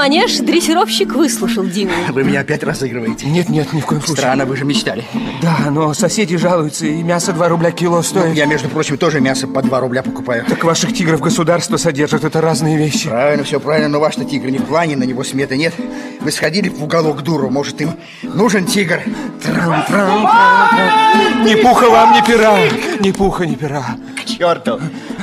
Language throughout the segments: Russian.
манеж, дрессировщик выслушал Диму. Вы меня опять разыгрываете? Нет, ни в коем случае. Странно, вы же мечтали. Да, но соседи жалуются, и мясо 2 рубля кило стоит. Ну, я, между прочим, тоже мясо по 2 рубля покупаю. Так ваших тигров государство содержит, это разные вещи. Правильно, все правильно, но ваш-то тигр не в плане, на него сметы нет. Вы сходили в уголок дуру, может, им нужен тигр? Ни пуха вам, ни пера. Ни пуха, ни пера. К черту.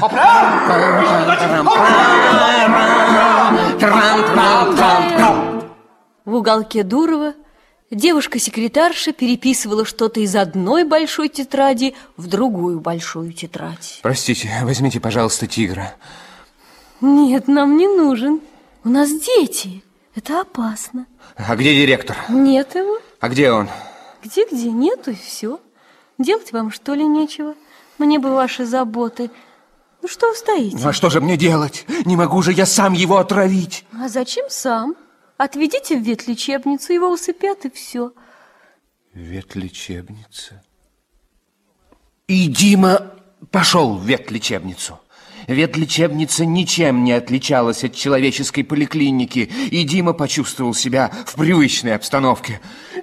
В уголке Дурова девушка-секретарша переписывала что-то из одной большой тетради в другую большую тетрадь. Простите, возьмите, пожалуйста, тигра. Нет, нам не нужен. У нас дети. Это опасно. А где директор? Нет его. А где он? Где-где? Нету, и все. Делать вам, что ли, нечего? Мне бы ваши заботы. Ну, что вы стоите? Ну, а что же мне делать? Не могу же я сам его отравить. А зачем сам? Отведите в ветлечебницу, его усыпят, и все. Ветлечебница? И Дима пошел в ветлечебницу. Ветлечебница ничем не отличалась от человеческой поликлиники, и Дима почувствовал себя в привычной обстановке.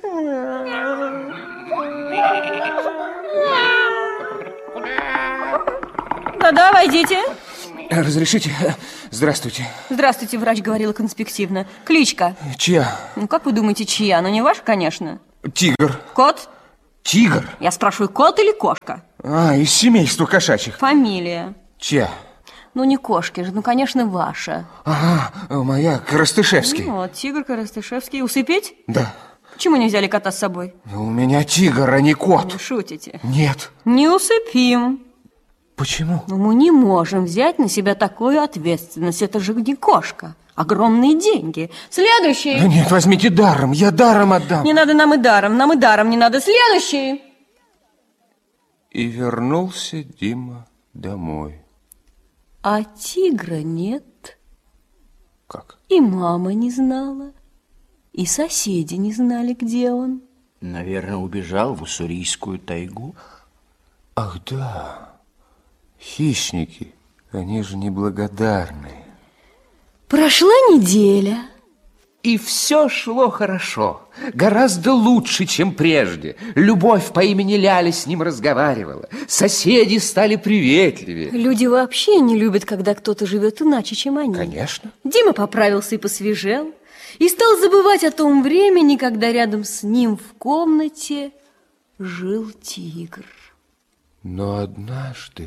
Да-да, войдите. Разрешите? Здравствуйте. Здравствуйте, врач говорила конспективно. Кличка. Чья? Ну, как вы думаете, чья? Ну, не ваша, конечно. Тигр. Кот? Тигр? Я спрашиваю, кот или кошка? А, из семейства кошачьих. Фамилия. Чья? Ну, не кошки же, ну, конечно, ваша. Ага, моя, Коростышевский. Ну, вот, тигр Коростышевский. Усыпить? Да. Почему не взяли кота с собой? У меня тигр, а не кот. Вы шутите? Нет. Не усыпим. Почему? Но мы не можем взять на себя такую ответственность. Это же не кошка. Огромные деньги. Следующий. Да нет, возьмите даром, я даром отдам. Не надо нам и даром не надо. Следующий. И вернулся Дима домой. А тигра нет. Как? И мама не знала, и соседи не знали, где он. Наверное, убежал в уссурийскую тайгу. Ах да, хищники, они же неблагодарные. Прошла неделя. И все шло хорошо, гораздо лучше, чем прежде. Любовь по имени Ляля с ним разговаривала. Соседи стали приветливее. Люди вообще не любят, когда кто-то живет иначе, чем они. Конечно. Дима поправился и посвежел, и стал забывать о том времени, когда рядом с ним в комнате жил тигр. Но однажды...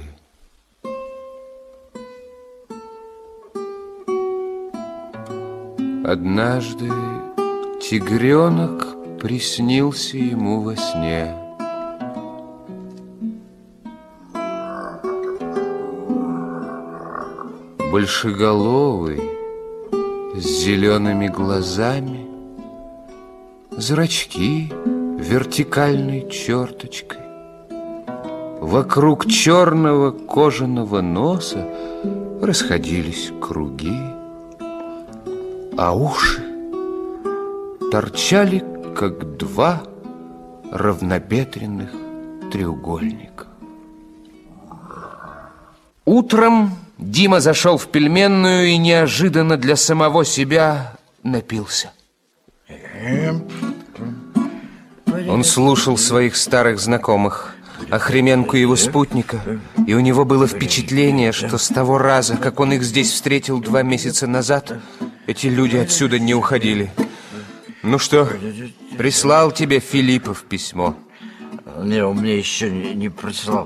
Однажды тигренок приснился ему во сне. Большеголовый, с зелеными глазами, зрачки вертикальной черточкой. Вокруг черного кожаного носа расходились круги, а уши торчали, как 2 равнобедренных треугольника. Утром Дима зашел в пельменную и неожиданно для самого себя напился. Он слушал своих старых знакомых, Охременку и его спутника, и у него было впечатление, что с того раза, как он их здесь встретил 2 месяца назад, эти люди отсюда не уходили. Ну что, прислал тебе Филиппов письмо? Не, он мне еще не прислал.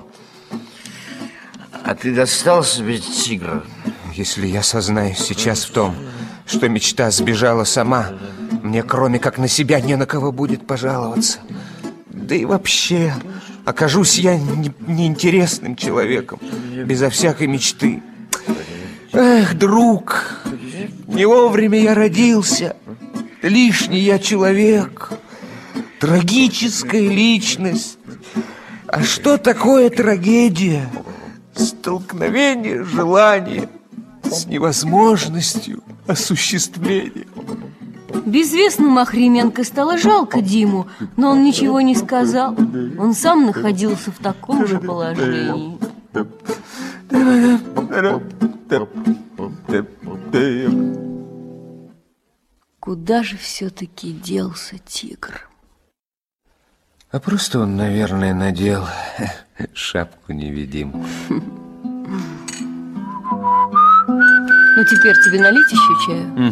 А ты достал себе тигра? Если я сознаюсь сейчас в том, что мечта сбежала сама, мне кроме как на себя не на кого будет пожаловаться. Да и вообще, окажусь я неинтересным человеком, безо всякой мечты. Эх, друг, не вовремя я родился, лишний я человек, трагическая личность. А что такое трагедия? Столкновение желания с невозможностью осуществления. Безвестному Охременко стало жалко Диму, но он ничего не сказал. Он сам находился в таком же положении. Куда же все-таки делся тигр? А просто он, наверное, надел шапку-невидимку. Ну, теперь тебе налить еще чаю?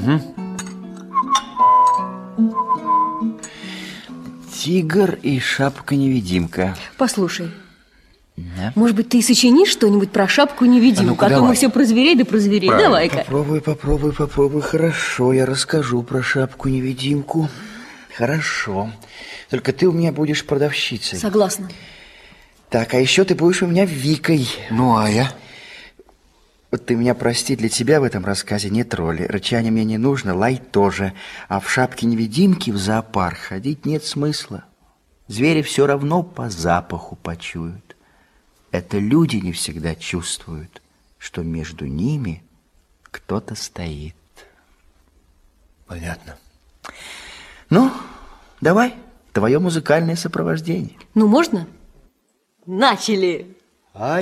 Угу. Тигр и шапка-невидимка. Послушай, Да? может быть, ты сочинишь что-нибудь про шапку-невидимку, а то мы все про зверей да про зверей. Давай-ка. Попробуй. Хорошо, я расскажу про шапку-невидимку. Хорошо. Только ты у меня будешь продавщицей. Согласна. Так, а еще ты будешь у меня Викой. Ну, а я? Вот ты меня прости, для тебя в этом рассказе нет роли. Рычание мне не нужно, лай тоже. А в шапке-невидимки в зоопарк ходить нет смысла. Звери все равно по запаху почуют. Это люди не всегда чувствуют, что между ними кто-то стоит. Понятно. Ну, давай, твое музыкальное сопровождение. Ну, можно? Начали!